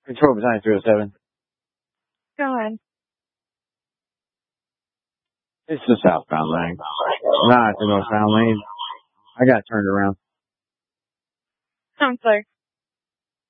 Control Battalion 307. Go ahead. It's the southbound lane. Nah, it's the northbound lane. I got turned around. I'm sorry.